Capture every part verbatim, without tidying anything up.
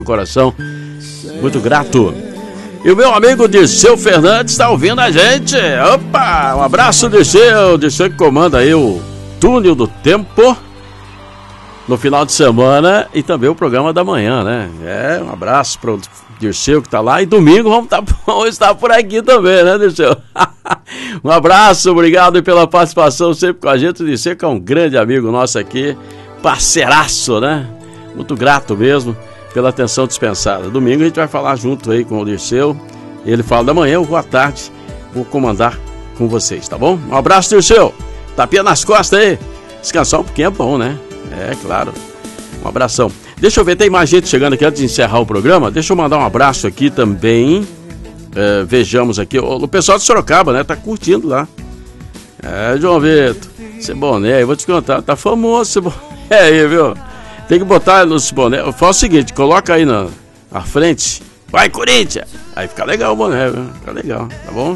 Coração, muito grato. E o meu amigo Dirceu Fernandes está ouvindo a gente. Opa, um abraço, Dirceu. Dirceu que comanda aí o Túnel do Tempo no final de semana e também o programa da manhã, né? É, um abraço para o Dirceu que está lá. E domingo vamos, tá, vamos estar por aqui também, né, Dirceu? Um abraço, obrigado pela participação sempre com a gente. O Dirceu que é um grande amigo nosso aqui, parceiraço, né? Muito grato mesmo pela atenção dispensada. Domingo a gente vai falar junto aí com o Dirceu. Ele fala da manhã, eu vou à tarde, vou comandar com vocês, tá bom? Um abraço, Dirceu. Tapinha nas costas aí. Descansar um pouquinho é bom, né? É, claro. Um abração. Deixa eu ver, tem mais gente chegando aqui antes de encerrar o programa. Deixa eu mandar um abraço aqui também. É, vejamos aqui. O, o pessoal de Sorocaba, né? Tá curtindo lá. É, João Vitor. Ceboné, eu vou te contar. Tá famoso Ceboné aí, viu? Tem que botar nos boné. Fala o seguinte, coloca aí na, na frente. Vai, Corinthians! Aí fica legal o boné, viu? Fica legal, tá bom?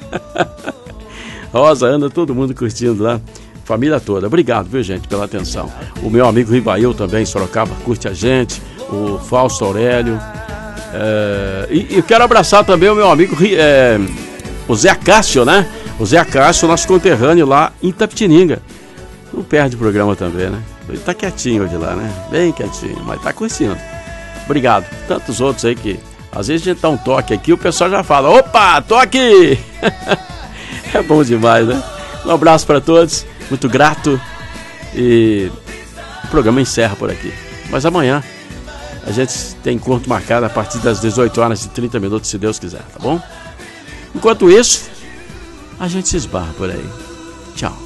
Rosa, anda todo mundo curtindo lá. Família toda. Obrigado, viu, gente, pela atenção. O meu amigo Ribail também, em Sorocaba, curte a gente. O Fausto Aurélio. É, e, e eu quero abraçar também o meu amigo é, o Zé Cássio, né? O Zé Cássio, nosso conterrâneo lá em Itapetininga. Não perde o programa também, né? Ele tá quietinho hoje lá, né? Bem quietinho, mas tá curtindo. Obrigado. Tantos outros aí que às vezes a gente dá um toque aqui, o pessoal já fala, opa, tô aqui! É bom demais, né? Um abraço para todos, muito grato. E o programa encerra por aqui. Mas amanhã a gente tem encontro marcado a partir das dezoito horas e trinta minutos, se Deus quiser, tá bom? Enquanto isso, a gente se esbarra por aí. Tchau.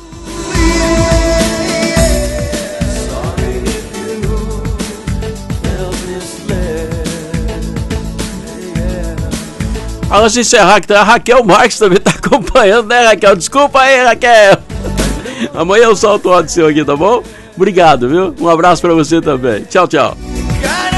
Antes de encerrar, a Raquel Marques também está acompanhando, né, Raquel? Desculpa aí, Raquel. Amanhã eu solto o áudio seu aqui, tá bom? Obrigado, viu? Um abraço para você também. Tchau, tchau.